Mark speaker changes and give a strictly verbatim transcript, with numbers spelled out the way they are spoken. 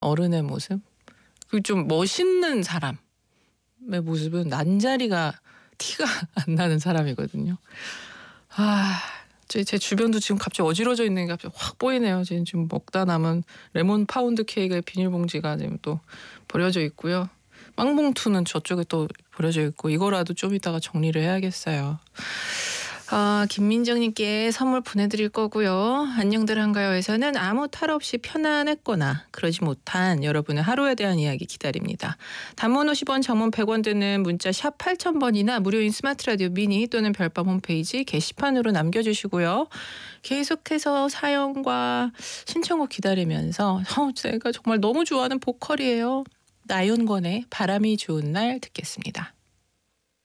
Speaker 1: 어른의 모습. 그 좀 멋있는 사람의 모습은 난자리가 티가 안 나는 사람이거든요. 아 제 제 주변도 지금 갑자기 어지러져 있는 게 갑자기 확 보이네요. 지금 지금 먹다 남은 레몬 파운드 케이크의 비닐봉지가 지금 또 버려져 있고요. 빵봉투는 저쪽에 또 버려져 있고 이거라도 좀 이따가 정리를 해야겠어요. 아 김민정님께 선물 보내드릴 거고요. 안녕들 한가요에서는 아무 탈 없이 편안했거나 그러지 못한 여러분의 하루에 대한 이야기 기다립니다. 단문 오십 원, 장문 백 원 드는 문자 샵 팔천 번이나 무료인 스마트 라디오 미니 또는 별밤 홈페이지 게시판으로 남겨주시고요. 계속해서 사연과 신청곡 기다리면서 어, 제가 정말 너무 좋아하는 보컬이에요. 나윤권의 바람이 좋은 날 듣겠습니다.